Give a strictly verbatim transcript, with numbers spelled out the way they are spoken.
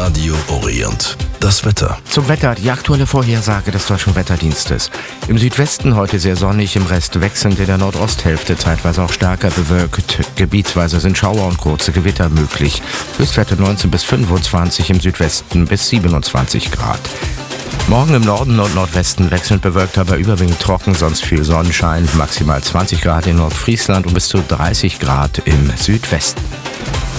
Radio Orient. Das Wetter. Zum Wetter, die aktuelle Vorhersage des Deutschen Wetterdienstes. Im Südwesten heute sehr sonnig, im Rest wechselnd, in der Nordosthälfte teilweise auch stärker bewölkt. Gebietsweise sind Schauer und kurze Gewitter möglich. Höchstwerte neunzehn bis fünfundzwanzig, im Südwesten bis siebenundzwanzig Grad. Morgen im Norden und Nordwesten wechselnd bewölkt, aber überwiegend trocken, sonst viel Sonnenschein. Maximal zwanzig Grad in Nordfriesland und bis zu dreißig Grad im Südwesten.